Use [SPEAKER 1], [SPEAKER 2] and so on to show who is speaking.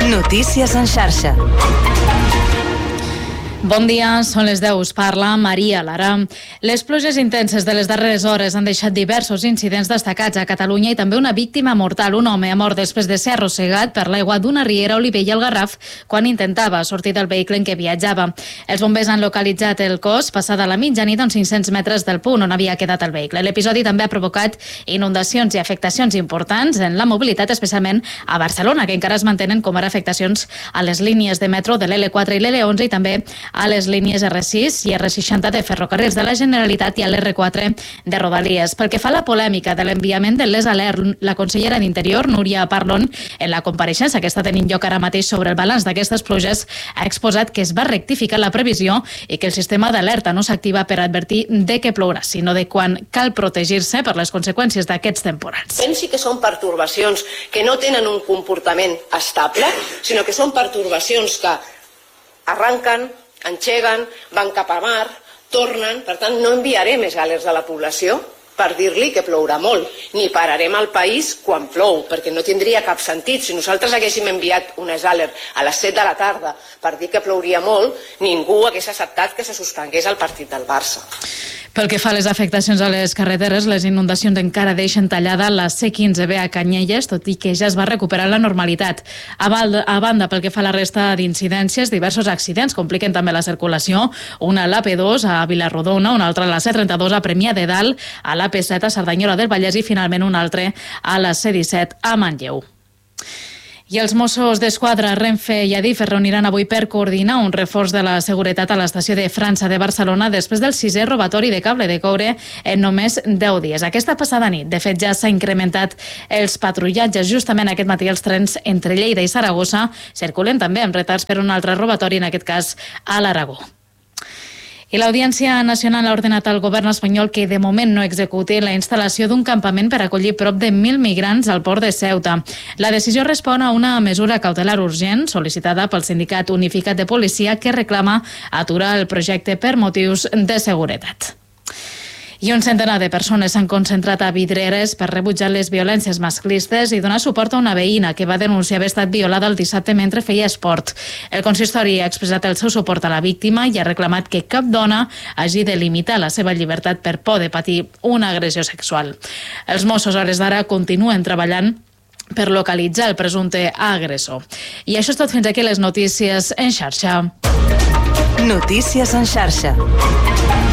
[SPEAKER 1] Notícies en xarxa.
[SPEAKER 2] Bon dia, són les 10, us parla Maria Lara. Les pluges intenses de les darreres hores han deixat diversos incidents destacats a Catalunya i també una víctima mortal. Un home ha mort després de ser arrossegat per l'aigua d'una riera a Olivella al Garraf quan intentava sortir del vehicle en què viatjava. Els bombers han localitzat el cos passada la mitjanit a uns 500 metres del punt on havia quedat el vehicle. L'episodi també ha provocat inundacions i afectacions importants en la mobilitat, especialment a Barcelona, que encara es mantenen com ara afectacions a les línies de metro de l'L4 i l'L11 i també a les línies R6 i R60 de Ferrocarrils de la Generalitat i a l'R4 de Rodalies. Pel que fa a la polèmica de l'enviament de les alerts, la consellera d'Interior, Núria Parlon, en la compareixença que està tenint lloc ara mateix sobre el balanç d'aquestes pluges, ha exposat que es va rectificar la previsió i que el sistema d'alerta no s'activa per advertir de què plourà, sinó de quan cal protegir-se per les conseqüències d'aquests temporals.
[SPEAKER 3] Pensi que són pertorbacions que no tenen un comportament estable, sinó que són pertorbacions que arranquen, engeguen, van cap a mar, tornen. Per tant, no enviaré més alerts a la població per dir-li que plourà molt, ni pararem el país quan plou, perquè no tindria cap sentit. Si nosaltres haguéssim enviat unes alerts a les 7 de la tarda per dir que plouria molt, ningú hagués acceptat que se suspengués el partit del Barça.
[SPEAKER 2] Pel que fa a les afectacions a les carreteres, les inundacions encara deixen tallada la C15B a Canyelles, tot i que ja es va recuperar la normalitat. A banda, pel que fa a la resta d'incidències, diversos accidents compliquen també la circulació. Una a l'AP2 a Vilarrodona, una altra a la C32 a Premià de Dalt, a l'AP7 a Cerdanyola del Vallès i finalment un altre a la C17 a Manlleu. I els Mossos d'Esquadra, Renfe i Adif es reuniran avui per coordinar un reforç de la seguretat a l'estació de França de Barcelona després del 6è robatori de cable de coure en només 10 dies. Aquesta passada nit, de fet, ja s'ha incrementat els patrullatges. Justament aquest matí els trens entre Lleida i Saragossa circulen també amb retards per un altre robatori, en aquest cas a l'Aragó. I l'Audiència Nacional ha ordenat al govern espanyol que de moment no executi la instal·lació d'un campament per acollir prop de 1.000 migrants al port de Ceuta. La decisió respon a una mesura cautelar urgent sol·licitada pel Sindicat Unificat de Policia que reclama aturar el projecte per motius de seguretat. I un centenar de persones s'han concentrat a Vidreres per rebutjar les violències masclistes i donar suport a una veïna que va denunciar haver estat violada el dissabte mentre feia esport. El consistori ha expressat el seu suport a la víctima i ha reclamat que cap dona hagi de limitar la seva llibertat per por de patir una agressió sexual. Els Mossos a hores d'ara continuen treballant per localitzar el presumpte agressor. I això és tot, fins aquí les notícies en xarxa.
[SPEAKER 1] Notícies en xarxa.